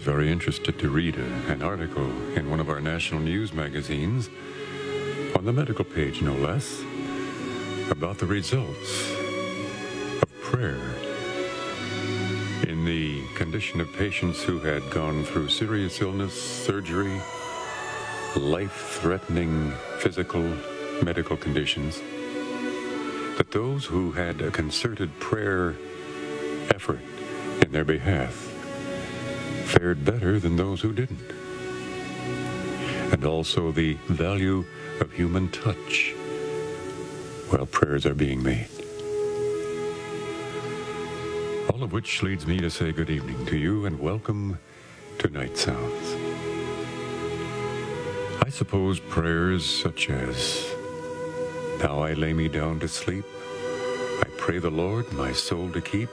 very interested to read an article in one of our national news magazines, on the medical page no less, about the results of prayer in the condition of patients who had gone through serious illness, surgery, life-threatening physical, medical conditions, that those who had a concerted prayer effort in their behalf fared better than those who didn't. And also the value of human touch while prayers are being made. All of which leads me to say good evening to you and welcome to Night Sounds. I suppose prayers such as, "Now I lay me down to sleep, I pray the Lord my soul to keep,"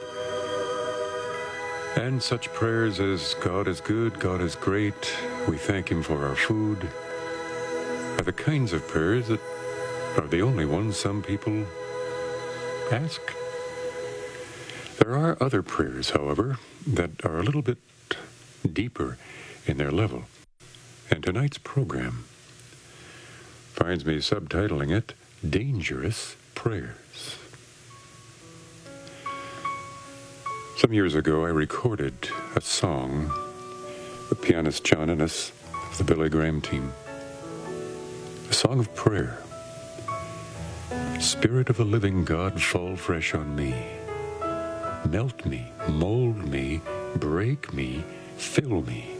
and such prayers as, "God is good, God is great, we thank Him for our food," are the kinds of prayers that are the only ones some people ask. There are other prayers, however, that are a little bit deeper in their level. And tonight's program finds me subtitling it, Dangerous Prayers. Some years ago, I recorded a song, the pianist John Innes of the Billy Graham team, a song of prayer. Spirit of the living God, fall fresh on me. Melt me, mold me, break me, fill me.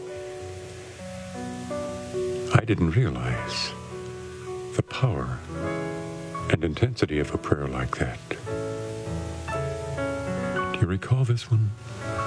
I didn't realize the power and intensity of a prayer like that. Do you recall this one?